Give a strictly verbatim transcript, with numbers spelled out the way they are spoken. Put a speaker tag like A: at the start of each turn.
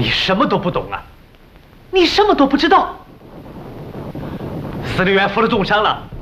A: 你什么都不懂啊！你什么都不知道。司令员负了重伤了，